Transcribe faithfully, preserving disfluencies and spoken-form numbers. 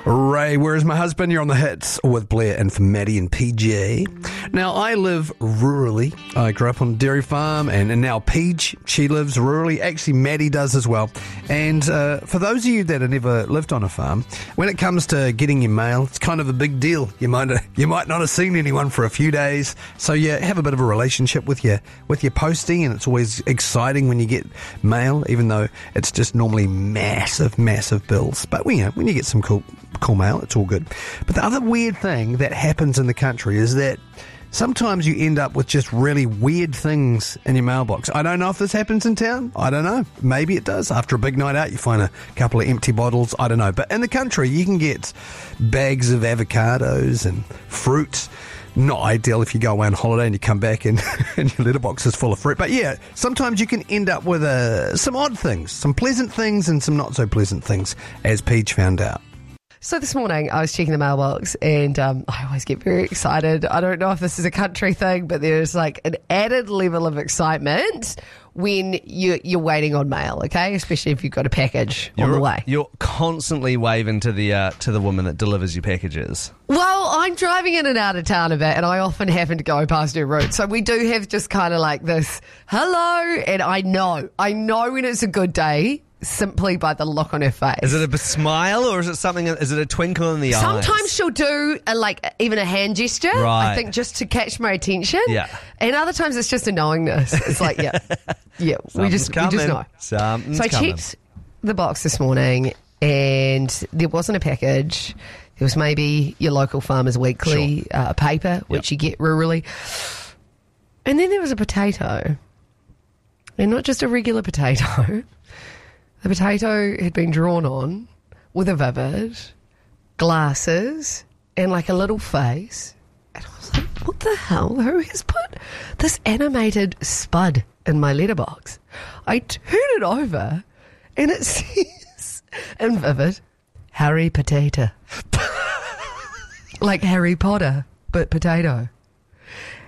Ray, where is my husband? You're on the hits with Blair and for Maddie and P J. Now, I live rurally. I grew up on a dairy farm, and, and now Peach, she lives rurally. Actually, Maddie does as well. And uh, for those of you that have never lived on a farm, when it comes to getting your mail, it's kind of a big deal. You might you might not have seen anyone for a few days, so you have a bit of a relationship with your with your postie, and it's always exciting when you get mail, even though it's just normally massive, massive bills. But you know, when you get some cool cool mail, it's all good. But the other weird thing that happens in the country is that sometimes you end up with just really weird things in your mailbox. I don't know if this happens in town. I don't know. Maybe it does. After a big night out, you find a couple of empty bottles. I don't know. But in the country, you can get bags of avocados and fruit. Not ideal if you go away on holiday and you come back and, and your letterbox is full of fruit. But yeah, sometimes you can end up with uh, some odd things, some pleasant things and some not so pleasant things, as Peach found out. So this morning I was checking the mailbox and um, I always get very excited. I don't know if this is a country thing, but there's like an added level of excitement when you, you're waiting on mail, okay? Especially if you've got a package you're, on the way. You're constantly waving to the uh, to the woman that delivers your packages. Well, I'm driving in and out of town a bit and I often happen to go past her route. So we do have just kind of like this, hello, and I know, I know when it's a good day simply by the look on her face. Is it a smile or is it something, is it a twinkle in the eyes? Sometimes she'll do a, like even a hand gesture, right. I think, just to catch my attention. Yeah. And other times it's just a knowingness. It's like, yeah, yeah, we just, we just know. Something's so I coming. checked the box this morning and there wasn't a package. There was maybe your local Farmers Weekly sure. uh, paper, which yep. you get rurally. And then there was a potato. And not just a regular potato. The potato had been drawn on with a vivid, glasses, and like a little face. And I was like, what the hell? Who has put this animated spud in my letterbox? I turn it over and it says in vivid, Harry Potato. Like Harry Potter, but potato.